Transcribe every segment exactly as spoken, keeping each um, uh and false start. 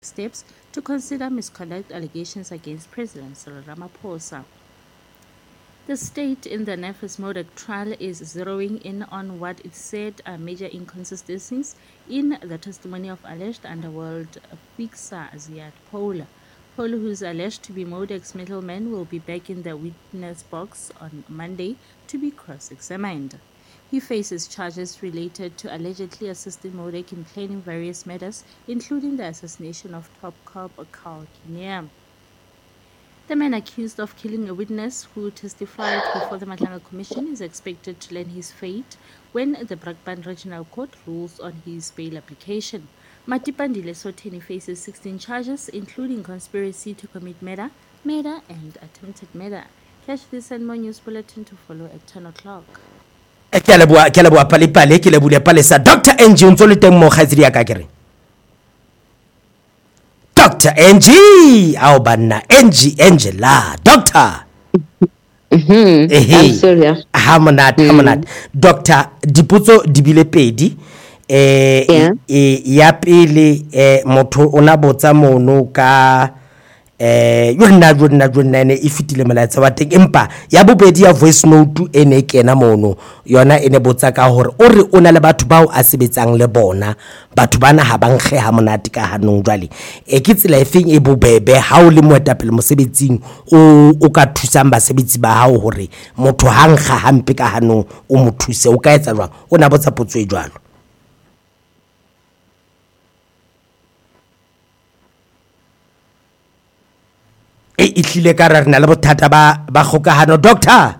steps to consider misconduct allegations against President Cyril Ramaphosa. The state in the Nefas Modak trial is zeroing in on what it said are major inconsistencies in the testimony of alleged underworld fixer Ziad Paul. Paul, who is alleged to be Modak's middleman, will be back in the witness box on Monday to be cross-examined. He faces charges related to allegedly assisting Modak in planning various matters, including the assassination of top cop Carl Kinnear. The man accused of killing a witness who testified before the Matlanga Commission is expected to learn his fate when the Brakpan Regional Court rules on his bail application. Matipandile Soteni faces sixteen charges, including conspiracy to commit murder, murder, and attempted murder. Catch this and more news bulletin to follow at ten o'clock. Kelabua kelabua pale pale kelabule pale sa Doctor N G unsole teng mo khatsiri ya ka kere Doctor N G ao banna N G Angela Doctor Mhm I'm serious hamonat hamonat Doctor dipotso dibile pedi eh Yeah. e ya pele eh motho ona botsa mono ka eh yona yona yona ne ifitile melaetsa wa teng empa ya bobedi ya voice note ene kena mono yona ene botsa ka hore o re ona le batho bao a sebetsang le bona batho bana ha bangge ha monate ka hanong jwale e ke tsela efeng e bobebe ha o le moetapele mosebetsing o o ka thusang basebetsi ba hao hore motho hangga hampe ka hanong o mo thuse o ka etsa jwang o na botsa potso e jwalo e itlile ka rena le bothata ba ba gokahano Doctor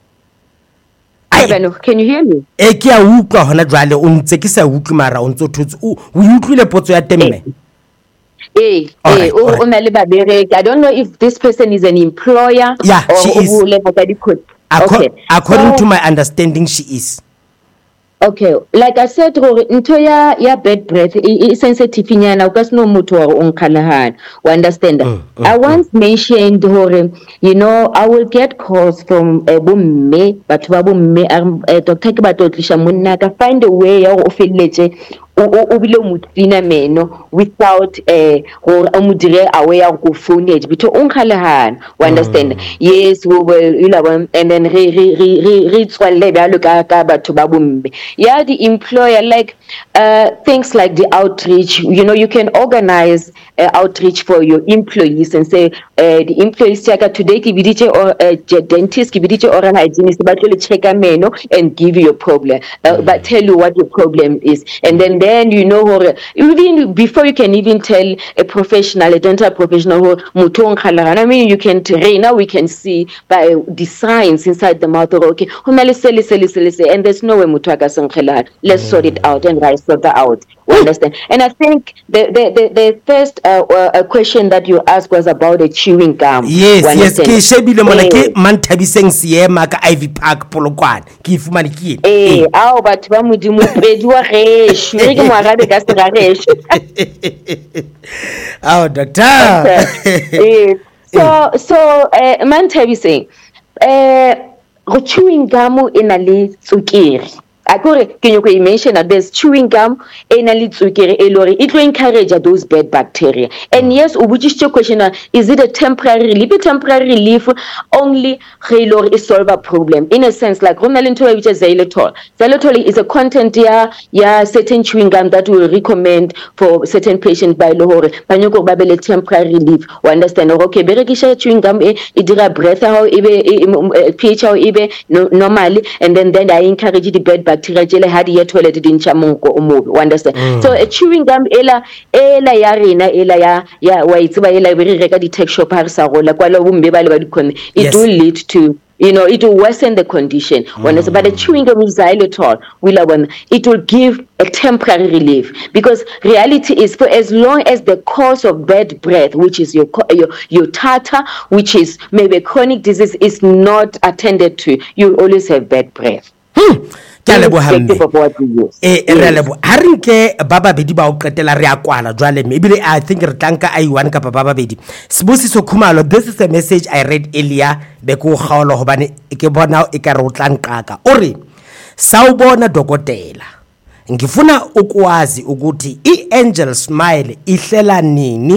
Can you hear me? e ke a utlwa hona jwale o ntse ke sa utlwe mara o ntse o thotse o utlwile potso ya temme Eh, eh, o na le babereki. I don't know if this person is an employer Yeah, or she is. o le bakadi could. Acco- Okay. according So, to my understanding she is Okay, like I said gore ntho ya ya bad breath e sensitive nyana o ka sno motho wa o nkgalahana. We understand that. Mm, mm, I once mentioned gore you know I will get calls from uh, bomme batho ba bomme uh, doctor ke batho tlisha monna ka find a way ya go felletse o o bile mutina meno without eh gore o mo dire aware go phone it bitho o nkgalahana. We understand. Yes, we will you know and then re re re re tswalle bjalo ka ka batho ba bomme. Yeah, the employer like uh things like the outreach, you know, you can organize uh, outreach for your employees and say uh, the employees check today ki biditse or uh, dentist ki biditse oral hygienist ba tlo check a meno and give you a problem uh, mm. but tell you what your problem is and then then you know or even before you can even tell a professional a dental professional who mutong khalana. I mean you can right now we can see by the signs inside the mouth or okay and there's no way mutaka let's sort it out and I sort that out. We understand. And I think the the the, the first uh, uh, question that you asked was about a chewing gum. yes We yes understand. ke shebile mona ke Eh, man thabiseng seema ka Ivy Park Polokwane ke ifumane ke eh ao batho ba modimo predi wa resho re ke mo arabe ka se ga resho. oh Doctor Eh, so so uh, man thabiseng eh go chewing gum ena le tsukiri akore ke nyoko mention that there's chewing gum ena le tsukiri e lori it will encourage those bad bacteria and yes ubuchishwe question is it a temporary relief a temporary relief only ge lori is solve a problem in a sense like rona le ntho which is xylitol xylitol is a content ya ya certain chewing gum that we recommend for certain patients by lore ba nyoko ba bele temporary relief we understand okay berekisha chewing gum e e dira breath how ebe pH how ebe normally and then then I encourage the bad bacteria jele hadi ya toilet din chamonko omobe understand mm. So a chewing gum ela ela ya rena ela ya ya wa itse ba ela be re reka di texture par sa gola kwa lo bombe ba le ba di khone it Yes. will lead to you know it will worsen the condition mm. Understand but a chewing gum with xylitol will one it will give a temporary relief because reality is for as long as the cause of bad breath which is your co- your your tartar which is maybe a chronic disease is not attended to you always have bad breath. ke a lebohamme Irrespective of what you use. e re lebo ha re nke ba babedi ba o qetela re a kwala jwale mme ebile I think re tlanka I one ka ba babedi Sibusiso Khumalo, this is a message I read earlier be ko kgaolo hobane ke bona e ka re o tlanqaka o re sawubona dokotela ngifuna ukwazi ukuthi iAngel Smile ihlela nini